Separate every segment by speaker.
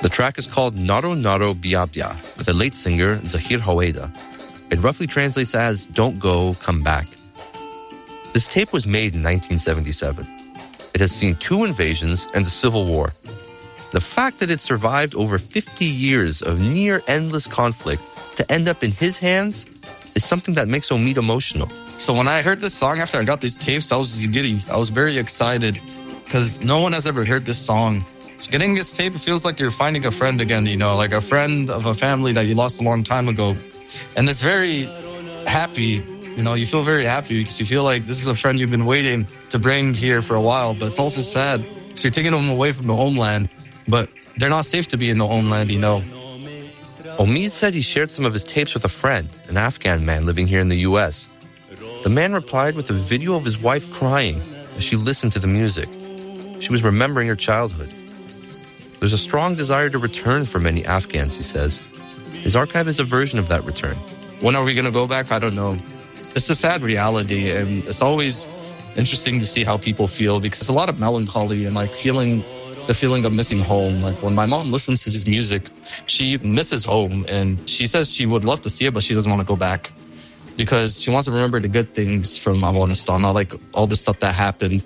Speaker 1: The track is called Naro Naro Bia Bia, with the late singer Zahir Haweda. It roughly translates as Don't Go, Come Back. This tape was made in 1977. It has seen 2 invasions and a civil war. The fact that it survived over 50 years of near-endless conflict to end up in his hands is something that makes Omid emotional.
Speaker 2: So when I heard this song after I got these tapes, I was giddy. I was very excited because no one has ever heard this song. So getting this tape, it feels like you're finding a friend again, like a friend of a family that you lost a long time ago. And it's very happy, you feel very happy because you feel like this is a friend you've been waiting to bring here for a while. But it's also sad because you're taking them away from the homeland. But they're not safe to be in the homeland,
Speaker 1: Omid said he shared some of his tapes with a friend, an Afghan man living here in the U.S. The man replied with a video of his wife crying as she listened to the music. She was remembering her childhood. There's a strong desire to return for many Afghans, he says. His archive is a version of that return.
Speaker 2: When are we going to go back? I don't know. It's a sad reality, and it's always interesting to see how people feel because there's a lot of melancholy and the feeling of missing home. Like when my mom listens to this music, she misses home and she says she would love to see it, but she doesn't want to go back because she wants to remember the good things from Afghanistan, not like all the stuff that happened.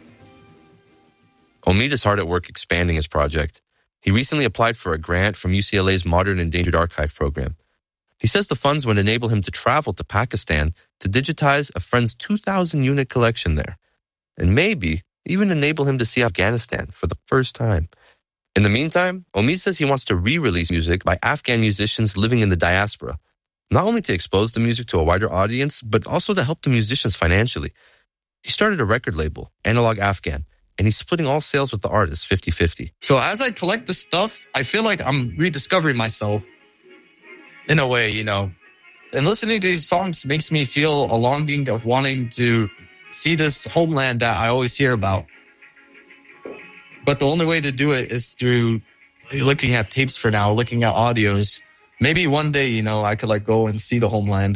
Speaker 1: Omid is hard at work expanding his project. He recently applied for a grant from UCLA's Modern Endangered Archive program. He says the funds would enable him to travel to Pakistan to digitize a friend's 2,000-unit collection there, and maybe even enable him to see Afghanistan for the first time. In the meantime, Omid says he wants to re-release music by Afghan musicians living in the diaspora, not only to expose the music to a wider audience, but also to help the musicians financially. He started a record label, Analog Afghan, and he's splitting all sales with the artists 50-50.
Speaker 2: So as I collect this stuff, I feel like I'm rediscovering myself in a way, And listening to these songs makes me feel a longing of wanting to see this homeland that I always hear about. But the only way to do it is through looking at tapes for now, looking at audios. Maybe one day, I could go and see the homeland.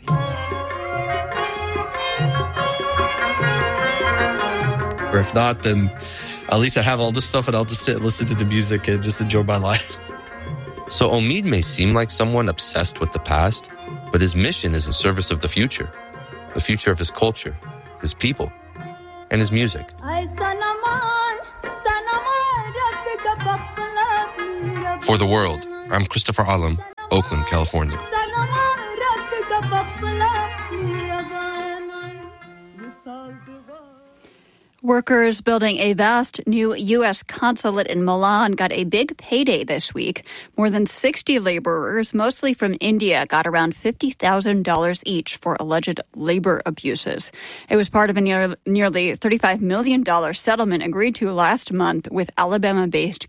Speaker 2: Or if not, then at least I have all this stuff and I'll just sit and listen to the music and just enjoy my life.
Speaker 1: So Omid may seem like someone obsessed with the past, but his mission is in service of the future of his culture, his people, and his music. For The World, I'm Christopher Alam, Oakland, California.
Speaker 3: Workers building a vast new U.S. consulate in Milan got a big payday this week. More than 60 laborers, mostly from India, got around $50,000 each for alleged labor abuses. It was part of a nearly $35 million settlement agreed to last month with Alabama-based